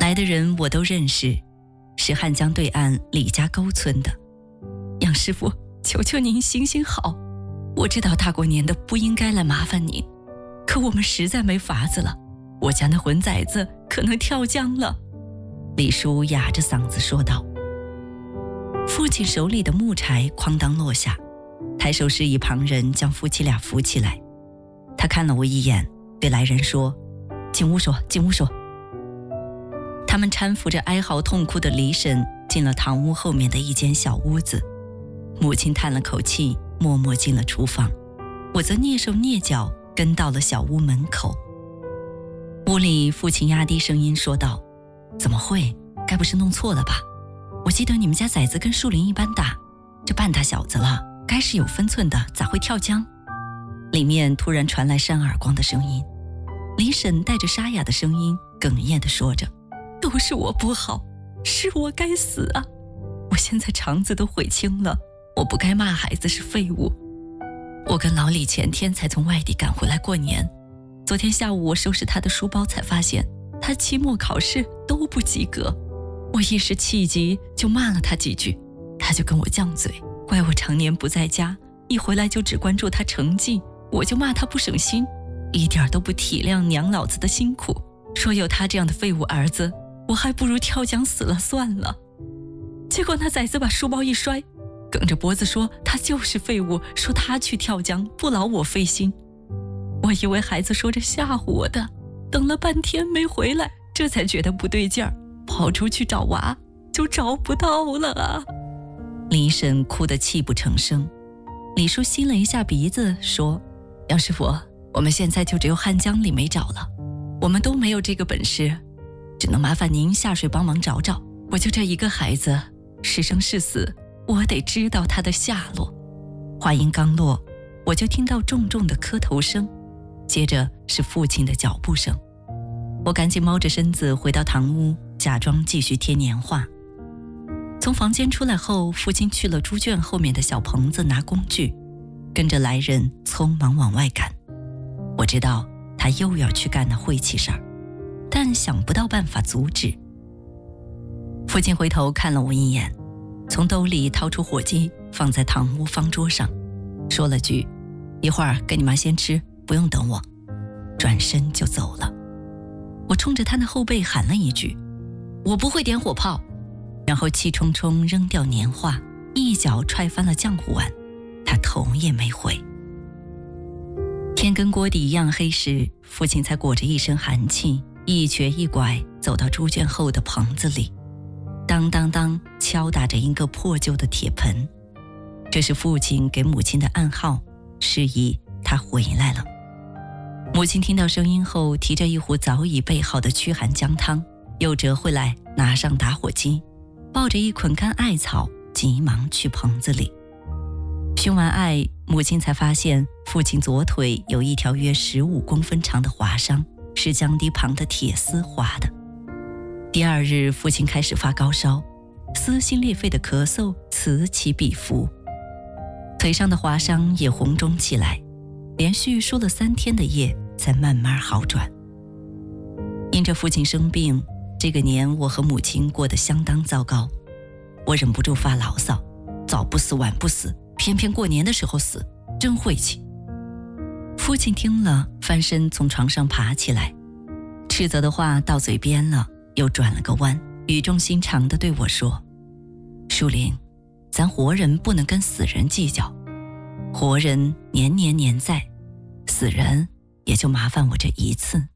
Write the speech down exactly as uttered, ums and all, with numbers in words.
来的人我都认识，是汉江对岸李家沟村的。杨师傅，求求您行行好，我知道大过年的不应该来麻烦您，可我们实在没法子了，我家那混崽子可能跳江了。李叔哑着嗓子说道。父亲手里的木柴哐当落下，抬手示意旁人将夫妻俩扶起来。他看了我一眼，对来人说：进屋说，进屋说。他们搀扶着哀嚎痛哭的李婶进了堂屋后面的一间小屋子。母亲叹了口气，默默进了厨房，我则蹑手蹑脚跟到了小屋门口。屋里父亲压低声音说道：怎么会，该不是弄错了吧？我记得你们家崽子跟树林一般大，这半大小子了，该是有分寸的，咋会跳江？里面突然传来扇耳光的声音，李婶带着沙哑的声音哽咽地说着：都是我不好，是我该死啊！我现在肠子都悔青了，我不该骂孩子是废物。我跟老李前天才从外地赶回来过年，昨天下午我收拾他的书包才发现他期末考试都不及格，我一时气急就骂了他几句，他就跟我犟嘴，怪我常年不在家，一回来就只关注他成绩，我就骂他不省心，一点都不体谅娘老子的辛苦，说有他这样的废物儿子，我还不如跳江死了算了。结果那崽子把书包一摔，梗着脖子说他就是废物，说他去跳江不劳我费心。我以为孩子说着吓唬我的，等了半天没回来，这才觉得不对劲儿，跑出去找娃，就找不到了啊！李婶哭得泣不成声。李叔吸了一下鼻子说：杨师傅，我们现在就只有汉江里没找了，我们都没有这个本事，只能麻烦您下水帮忙找找。我就这一个孩子，是生是死，我得知道他的下落。话音刚落，我就听到重重的磕头声，接着是父亲的脚步声。我赶紧猫着身子回到堂屋，假装继续贴年画。从房间出来后，父亲去了猪圈后面的小棚子拿工具，跟着来人匆忙往外赶。我知道他又要去干那晦气事儿，但想不到办法阻止。父亲回头看了我一眼，从兜里掏出火鸡放在堂屋方桌上，说了句：一会儿跟你妈先吃，不用等我，转身就走了。我冲着他那后背喊了一句：我不会点火炮，然后气冲冲扔掉年画，一脚踹翻了浆糊碗，他头也没回。天跟锅底一样黑时，父亲才裹着一身寒气，一瘸一拐走到猪圈后的棚子里，当当当敲打着一个破旧的铁盆，这是父亲给母亲的暗号，示意他回来了。母亲听到声音后，提着一壶早已备好的驱寒姜汤，又折回来拿上打火机，抱着一捆干艾草，急忙去棚子里。熏完艾，母亲才发现父亲左腿有一条约十五公分长的划伤，是江堤旁的铁丝划的。第二日，父亲开始发高烧，撕心裂肺的咳嗽此起彼伏，腿上的划伤也红肿起来，连续输了三天的液才慢慢好转。因着父亲生病，这个年我和母亲过得相当糟糕。我忍不住发牢骚：早不死晚不死，偏偏过年的时候死，真晦气。父亲听了，翻身从床上爬起来，斥责的话到嘴边了，又转了个弯，语重心长地对我说：树林，咱活人不能跟死人计较，活人年年年在，死人也就麻烦我这一次。